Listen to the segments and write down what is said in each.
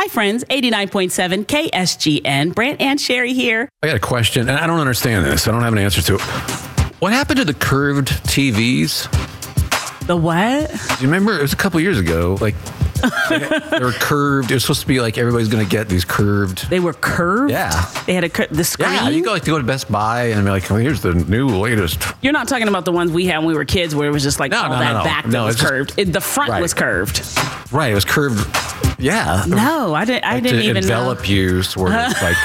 Hi, friends. 89.7 KSGN. Brant and Sherry here. I got a question, and I don't understand this. I don't have an answer to it. What happened to the curved TVs? The what? Do you remember? It was a couple years ago. Like, they were curved. It was supposed to be like everybody's going to get these curved. They were curved? Yeah. They had the screen? Yeah, you go to Best Buy and be like, oh, here's the new latest. You're not talking about the ones we had when we were kids where it was just like back that was curved. The front was curved. Right, it was curved. Yeah. No, I didn't even envelop know. you, sort of like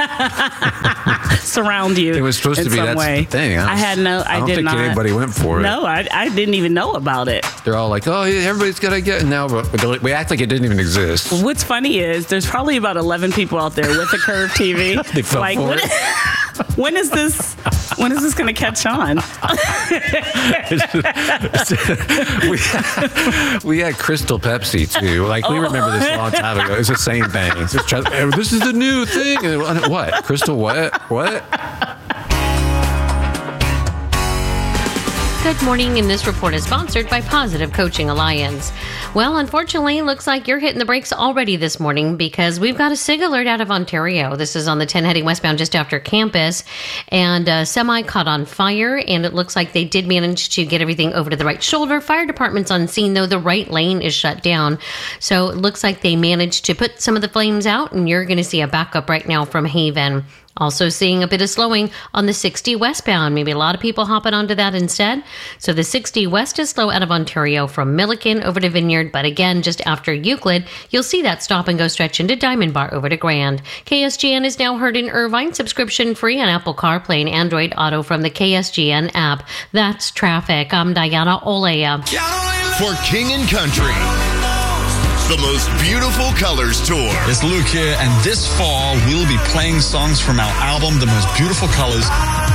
surround you. It was supposed to be that thing. I don't think anybody went for it. No, I didn't even know about it. They're all like, oh, yeah, everybody's got to get it now. But we act like it didn't even exist. What's funny is there's probably about 11 people out there with a curved TV. They fell like, for it. When is this going to catch on? we had Crystal Pepsi too. Like, we remember this a long time ago. It's the same thing. This is the new thing. What? Crystal what? What? Good morning, and this report is sponsored by Positive Coaching Alliance. Well, unfortunately, looks like you're hitting the brakes already this morning because we've got a SIG alert out of Ontario. This is on the 10 heading westbound just after campus, and a semi caught on fire, and it looks like they did manage to get everything over to the right shoulder. Fire department's on scene, though the right lane is shut down. So it looks like they managed to put some of the flames out, and you're going to see a backup right now from Haven. Also seeing a bit of slowing on the 60 westbound. Maybe a lot of people hopping onto that instead. So the 60 west is slow out of Ontario from Milliken over to Vineyard. But again, just after Euclid, you'll see that stop and go stretch into Diamond Bar over to Grand. KSGN is now heard in Irvine, subscription free on Apple CarPlay and Android Auto from the KSGN app. That's traffic. I'm Diana Olea. For King and Country, the most beautiful colors tour. It's Luke here, and this fall we'll be playing songs from our album, The Most Beautiful Colors,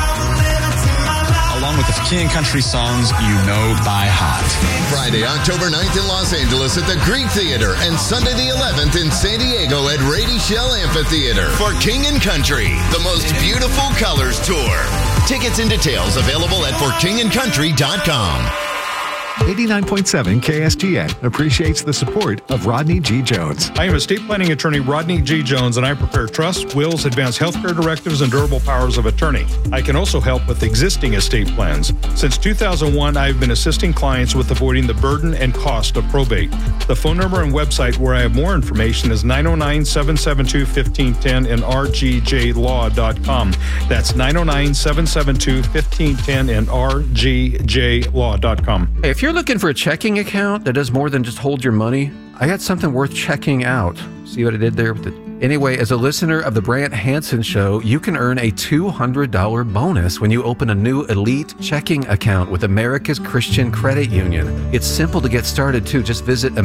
along with the King and Country songs you know by heart. Friday, October 9th in Los Angeles at the Greek Theater, and Sunday the 11th in San Diego at Rady Shell Amphitheater. For King and Country, the most beautiful colors tour. Tickets and details available at forkingandcountry.com. 89.7 KSGN appreciates the support of Rodney G. Jones. I am estate planning attorney Rodney G. Jones, and I prepare trusts, wills, advanced healthcare directives, and durable powers of attorney. I can also help with existing estate plans. Since 2001, I've been assisting clients with avoiding the burden and cost of probate. The phone number and website where I have more information is 909-772-1510 and rgjlaw.com. That's 909-772-1510 and rgjlaw.com. Hey, if you're looking for a checking account that does more than just hold your money, I got something worth checking out. See what I did there with it? Anyway, as a listener of the Brant Hansen Show, you can earn a $200 bonus when you open a new elite checking account with America's Christian Credit Union. It's simple to get started too. Just visit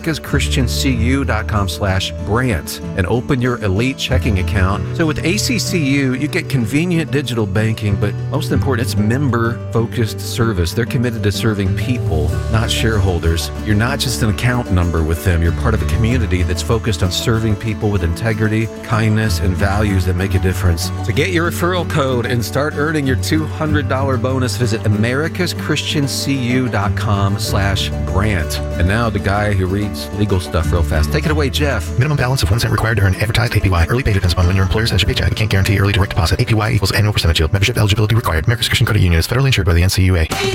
americaschristiancu.com/Brant and open your elite checking account. So with ACCU, you get convenient digital banking, but most important, it's member-focused service. They're committed to serving people, not shareholders. You're not just an account number with them. You're part of a community that's focused on serving people with integrity, kindness, and values that make a difference. To get your referral code and start earning your $200 bonus, visit americaschristiancu.com/Brant. And now the guy who reads legal stuff real fast. Take it away, Jeff. Minimum balance of 1 cent required to earn advertised APY. Early pay depends upon when your employer sends your paycheck. Can't guarantee early direct deposit. APY equals annual percentage yield. Membership eligibility required. America's Christian Credit Union is federally insured by the NCUA.